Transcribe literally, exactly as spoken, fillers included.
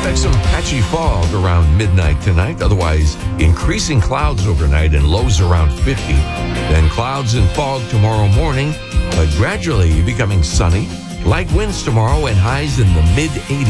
Expect some patchy fog around midnight tonight. Otherwise, increasing clouds overnight and lows around fifty. Then clouds and fog tomorrow morning, but gradually becoming sunny. Light winds tomorrow and highs in the mid eighties.